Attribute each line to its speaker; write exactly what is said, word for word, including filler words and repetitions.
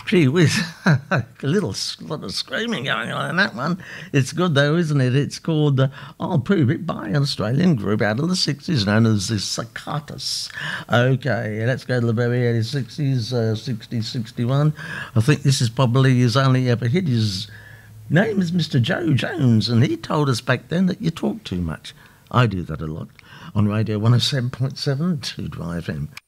Speaker 1: Gee whiz, a little lot of screaming going on in that one. It's good though, isn't it? It's called uh, I'll Prove It by an Australian group out of the sixties known as the Cicatas. Okay, let's go to the very early sixties, uh, sixty, sixty-one. I think this is probably his only ever hit. His name is Mister Joe Jones, and he told us back then that you talk too much. I do that a lot on Radio one oh seven point seven, two Drive F M.